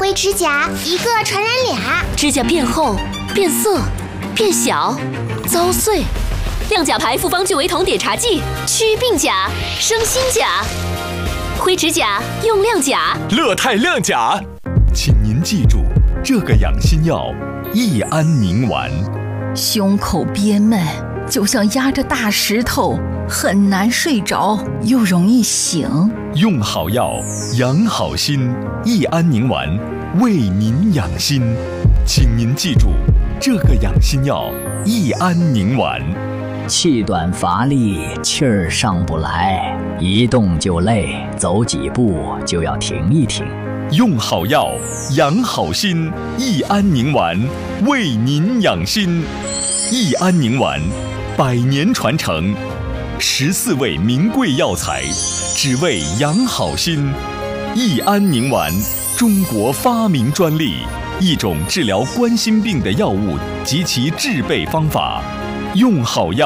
灰指甲一个传染俩， 指甲变厚、变色、变小、遭碎。亮甲牌复方聚维酮碘茶剂，祛病甲，生新甲。灰指甲用亮甲， 乐泰亮甲。请您记住，这个养心药益安宁丸。 胸口憋闷，就像压着大石头，很难睡着，又容易醒。 用好药，养好心，益安宁丸为您养心。请您记住，这个养心药益安宁丸。 气短乏力，气儿上不来，一动就累，走几步就要停一停。 用好药，养好心，益安宁丸为您养心。益安宁丸100年传承，14味名贵药材，只为养好心。益安宁丸，中国发明专利，一种治疗冠心病的药物及其制备方法。用好药。